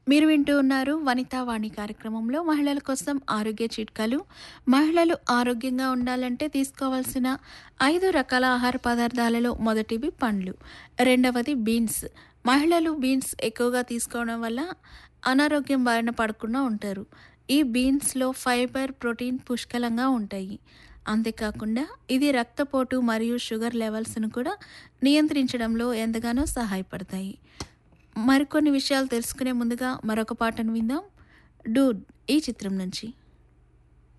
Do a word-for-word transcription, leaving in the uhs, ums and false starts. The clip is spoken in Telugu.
మీరు వింటూ ఉన్నారు వనితా వాణి కార్యక్రమంలో మహిళల కోసం ఆరోగ్య చిట్కాలు. మహిళలు ఆరోగ్యంగా ఉండాలంటే తీసుకోవాల్సిన ఐదు రకాల ఆహార పదార్థాలలో మొదటివి పండ్లు, రెండవది బీన్స్. మహిళలు బీన్స్ ఎక్కువగా తీసుకోవడం వల్ల అనారోగ్యం బారిన పడకుండా ఉంటారు. ఈ బీన్స్లో ఫైబర్, ప్రోటీన్ పుష్కలంగా ఉంటాయి. అంతేకాకుండా ఇది రక్తపోటు మరియు షుగర్ లెవెల్స్ను కూడా నియంత్రించడంలో ఎంతగానో సహాయపడతాయి. మరికొన్ని విషయాలు తెలుసుకునే ముందుగా మరొక పాటను విందాం. డూడ్ ఈ చిత్రం నుంచి.